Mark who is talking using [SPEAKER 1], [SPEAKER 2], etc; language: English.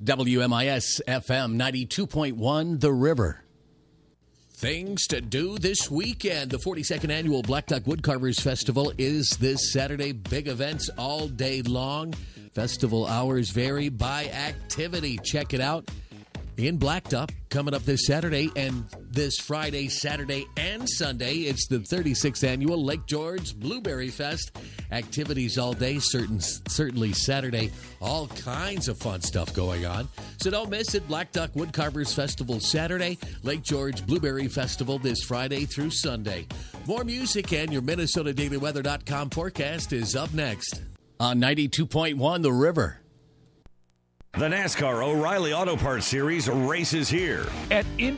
[SPEAKER 1] WMIS FM 92.1 The River. Things to do this weekend. The 42nd Annual Black Duck Woodcarvers Festival is this Saturday. Big events all day long. Festival hours vary by activity. Check it out in Black Duck coming up this Saturday and this Friday, Saturday, and Sunday. It's the 36th Annual Lake George Blueberry Fest. Activities all day, certainly Saturday. All kinds of fun stuff going on. So don't miss it. Black Duck Woodcarvers Festival Saturday. Lake George Blueberry Festival this Friday through Sunday. More music and your MinnesotaDailyWeather.com forecast is up next on 92.1 The River.
[SPEAKER 2] The NASCAR O'Reilly Auto Parts Series races here.
[SPEAKER 3] At